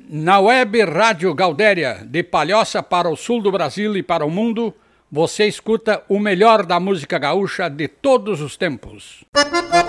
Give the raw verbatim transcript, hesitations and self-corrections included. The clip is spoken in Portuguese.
Na web Rádio Galdéria, de Palhoça para o sul do Brasil e para o mundo, você escuta o melhor da música gaúcha de todos os tempos.